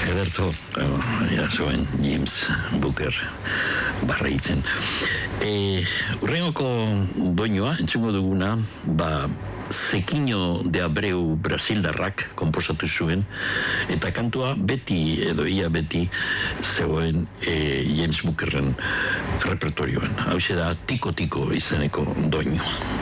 Ederto, zuen James Booker barreitzen. Urrengoko doinua, entzungo duguna, Zekiño de Abreu brasildarrak komposatu zuen, eta kantua beti, edo ia beti, zegoen James Bookerren repertorioan. Hau da, tiko-tiko izeneko doinua.